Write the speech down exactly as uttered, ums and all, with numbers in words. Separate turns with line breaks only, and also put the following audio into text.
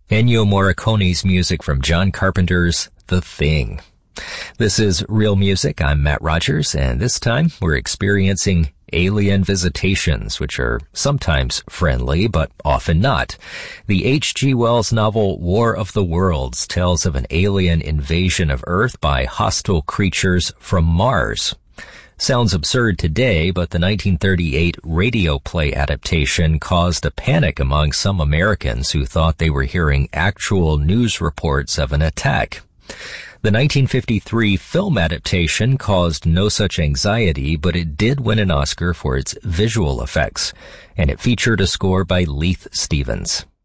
Ennio Morricone's music from John Carpenter's The Thing. This is Real Music. I'm Matt Rogers, and this time we're experiencing alien visitations, which are sometimes friendly, but often not. The H G Wells novel War of the Worlds tells of an alien invasion of Earth by hostile creatures from Mars. Sounds absurd today, but the nineteen thirty-eight radio play adaptation caused a panic among some Americans who thought they were hearing actual news reports of an attack. The nineteen fifty-three film adaptation caused no such anxiety, but it did win an Oscar for its visual effects, and it featured a score by Leith Stevens.